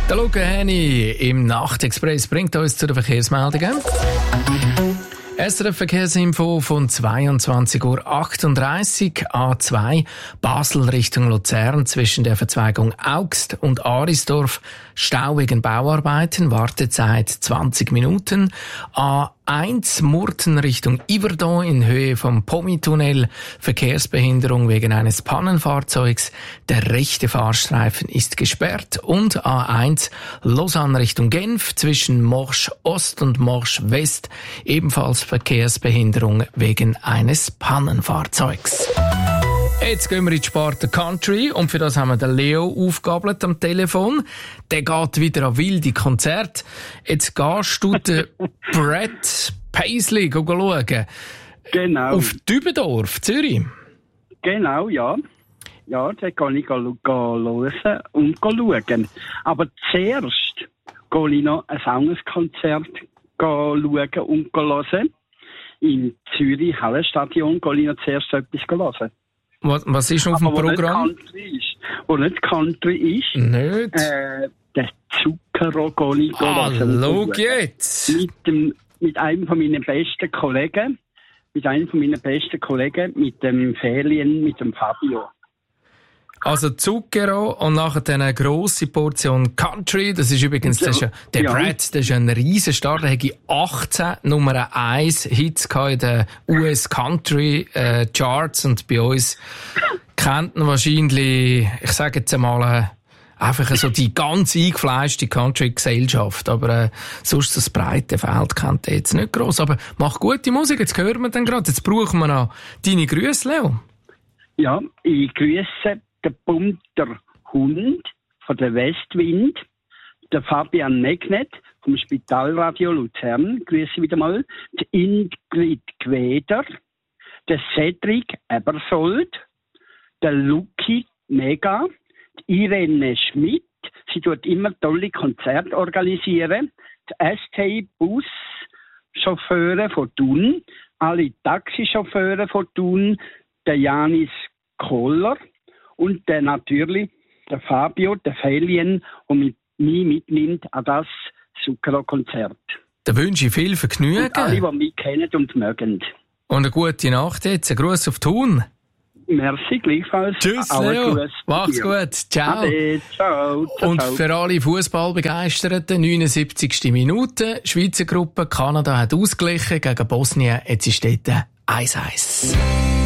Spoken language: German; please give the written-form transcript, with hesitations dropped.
Der Luca Häni im Nachtexpress bringt uns zu den Verkehrsmeldungen. SRF-Verkehrsinfo von 22:38 Uhr. A2 Basel Richtung Luzern zwischen der Verzweigung Augst und Arisdorf. Stau wegen Bauarbeiten, Wartezeit 20 Minuten. A1 Murten Richtung Yverdon in Höhe vom Pommi-Tunnel. Verkehrsbehinderung wegen eines Pannenfahrzeugs. Der rechte Fahrstreifen ist gesperrt. Und A1 Lausanne Richtung Genf zwischen Morsch Ost und Morsch West. Ebenfalls Verkehrsbehinderung wegen eines Pannenfahrzeugs. Jetzt gehen wir in die Sparte Country und für das haben wir den Leo aufgegabelt am Telefon. Der geht wieder an wilde Konzerte. Jetzt gehst du den Brett Paisley schauen. Genau. Auf Dübendorf, Zürich. Genau, ja. Ja, da kann ich hören und schauen. Aber zuerst gehe ich noch ein Sangeskonzert schauen und hören. Im Zürich Hallenstadion gehe ich noch zuerst etwas hören. Was ist noch auf dem Programm? Wo nicht Country ist. Nicht? Der Zucchero gehe ich hören. Schau jetzt! Mit einem von meinen besten Kollegen. Mit dem Ferien, mit dem Fabio. Also Zucchero und nachher eine grosse Portion Country. Das ist übrigens der Brad, das ist ein Riesenstar. Der hat 18 Nummer 1 Hits in den US Country Charts und bei uns kennt man wahrscheinlich, ich sage jetzt einmal, einfach so die ganz eingefleischte Country-Gesellschaft. Aber sonst das breite Feld kennt er jetzt nicht gross. Aber mach gute Musik, jetzt hören wir dann gerade. Jetzt brauchen wir noch deine Grüße, Leo. Ja, ich grüße der bunter Hund von der Westwind, der Fabian Megnet vom Spitalradio Luzern, grüße wieder mal, die Ingrid Gweder, der Cedric Ebersold, der Luki Mega, die Irene Schmidt, sie tut immer tolle Konzerte organisieren, die STI-Buschauffeure von Thun, alle Taxichauffeure von Thun, der Janis Kohler, und natürlich der Fabio, der Felien, der mich mitnimmt an das Zucchero-Konzert. Da wünsche ich viel Vergnügen. Und alle, die mich kennen und mögen. Und eine gute Nacht jetzt. Ein Gruß auf Thun. Merci, gleichfalls. Tschüss, Leo. Mach's gut. Ciao. Ade, ciao. Und für alle Fußballbegeisterten, 79. Minute. Schweizer Gruppe, Kanada hat ausgeglichen gegen Bosnien. Jetzt ist dort 1-1.